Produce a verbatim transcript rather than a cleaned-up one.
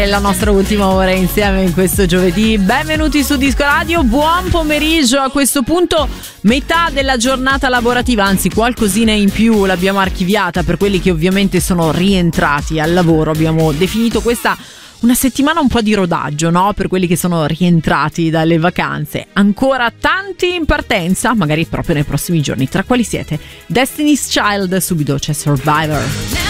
È la nostra ultima ora insieme in questo giovedì. Benvenuti su Disco Radio, buon pomeriggio. A questo punto metà della giornata lavorativa, anzi qualcosina in più l'abbiamo archiviata per quelli che ovviamente sono rientrati al lavoro. Abbiamo definito questa una settimana un po' di rodaggio, no? Per quelli che sono rientrati dalle vacanze. Ancora tanti in partenza, magari proprio nei prossimi giorni. Tra quali siete? Destiny's Child, subito c'è Survivor.